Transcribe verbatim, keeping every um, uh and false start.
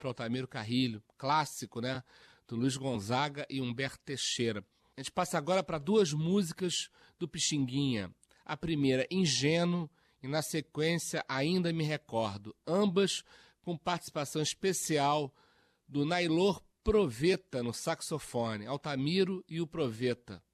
para Altamiro Carrilho, clássico, né? Do Luiz Gonzaga e Humberto Teixeira. A gente passa agora para duas músicas do Pixinguinha. A primeira, Ingênuo, e na sequência, Ainda Me Recordo. Ambas com participação especial do Nailor Proveta no saxofone, Altamiro e o Proveta.